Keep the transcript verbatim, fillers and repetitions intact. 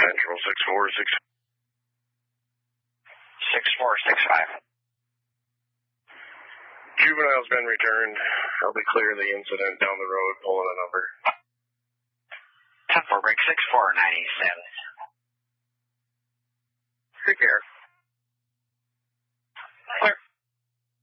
Central, six four six. six four six five. Juvenile's been returned. I'll be clear of the incident down the road, pulling a number. ten four break six four nine seven. Take care.